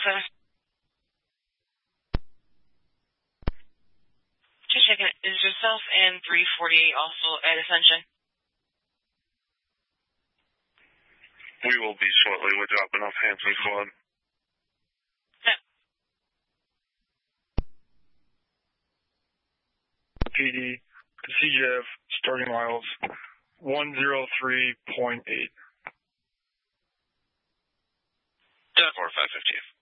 7. Just checking. Is yourself and 348 also at Ascension? We will be shortly. We're dropping off Hanson Squad. PD, CJF, starting miles 103.8. 10-4, 515.